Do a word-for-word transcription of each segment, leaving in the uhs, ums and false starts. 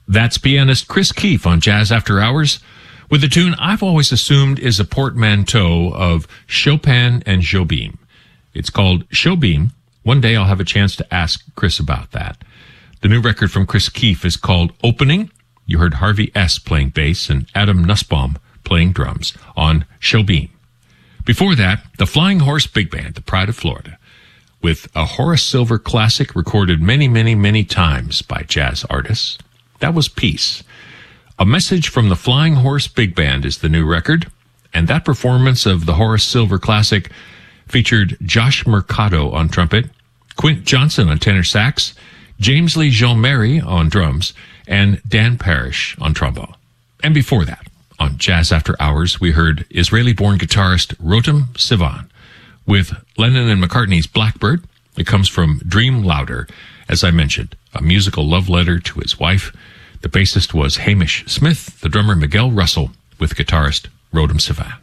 That's pianist Chris Keefe on Jazz After Hours with a tune I've always assumed is a portmanteau of Chopin and Jobim. It's called Jobim. One day I'll have a chance to ask Chris about that. The new record from Chris Keefe is called Opening. You heard Harvey S. playing bass and Adam Nussbaum playing drums on Jobim. Before that, the Flying Horse Big Band, the Pride of Florida, with a Horace Silver classic recorded many, many, many times by jazz artists. That was Peace. A Message from the Flying Horse Big Band is the new record, and that performance of the Horace Silver classic featured Josh Mercado on trumpet, Quint Johnson on tenor sax, James Lee Jean-Mary on drums, and Dan Parrish on trombone. And before that, on Jazz After Hours, we heard Israeli-born guitarist Rotem Sivan with Lennon and McCartney's Blackbird. It comes from Dream Louder, as I mentioned, a musical love letter to his wife. The bassist was Hamish Smith, the drummer Miguel Russell, with guitarist Rotem Sivan.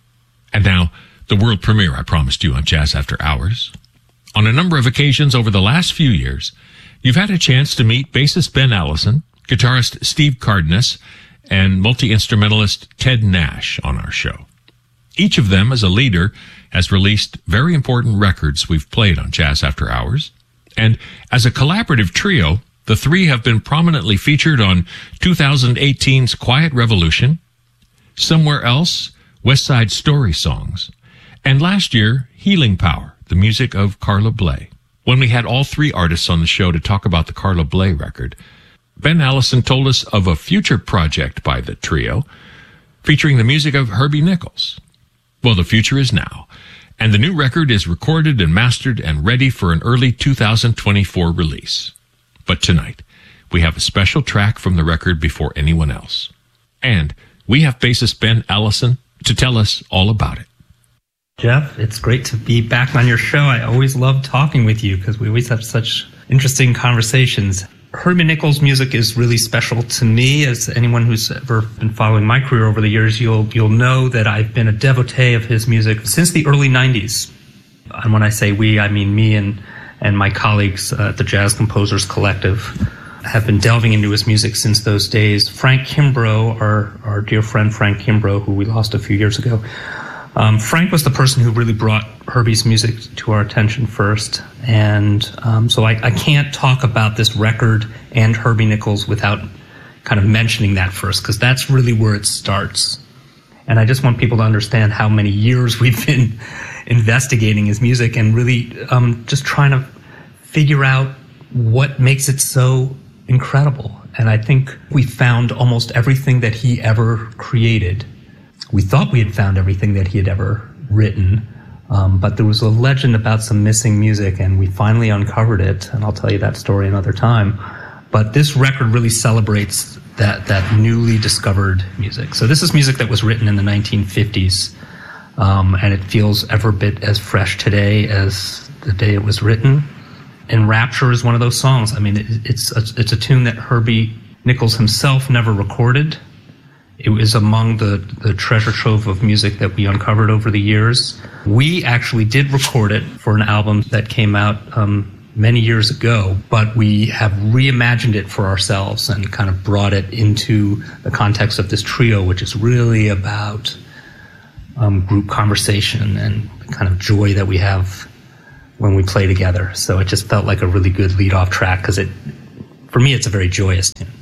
And now, the world premiere I promised you on Jazz After Hours. On a number of occasions over the last few years, you've had a chance to meet bassist Ben Allison, guitarist Steve Cardenas, and multi-instrumentalist Ted Nash on our show. Each of them, as a leader, has released very important records we've played on Jazz After Hours. And as a collaborative trio, the three have been prominently featured on two thousand eighteen's Quiet Revolution, Somewhere Else, West Side Story songs, and last year, Healing Power, the music of Carla Bley. When we had all three artists on the show to talk about the Carla Bley record, Ben Allison told us of a future project by the trio featuring the music of Herbie Nichols. Well, the future is now, and the new record is recorded and mastered and ready for an early two thousand twenty-four release. But tonight, we have a special track from the record before anyone else. And we have bassist Ben Allison to tell us all about it. Jeff, it's great to be back on your show. I always love talking with you because we always have such interesting conversations. Herbie Nichols' music is really special to me. As anyone who's ever been following my career over the years, you'll you'll know that I've been a devotee of his music since the early nineties. And when I say we, I mean me and, and my colleagues uh, at the Jazz Composers Collective have been delving into his music since those days. Frank Kimbrough, our, our dear friend Frank Kimbrough, who we lost a few years ago, Um, Frank was the person who really brought Herbie's music to our attention first, and um, so I, I can't talk about this record and Herbie Nichols without kind of mentioning that first, because that's really where it starts. And I just want people to understand how many years we've been investigating his music and really um, just trying to figure out what makes it so incredible. And I think we found almost everything that he ever created. We thought we had found everything that he had ever written, um, but there was a legend about some missing music, and we finally uncovered it, and I'll tell you that story another time. But this record really celebrates that, that newly discovered music. So this is music that was written in the nineteen fifties, um, and it feels every bit as fresh today as the day it was written. And Rapture is one of those songs. I mean, it, it's, a, it's a tune that Herbie Nichols himself never recorded. It was among the, the treasure trove of music that we uncovered over the years. We actually did record it for an album that came out um, many years ago, but we have reimagined it for ourselves and kind of brought it into the context of this trio, which is really about um, group conversation and the kind of joy that we have when we play together. So it just felt like a really good lead-off track because it, for me, it's a very joyous tune.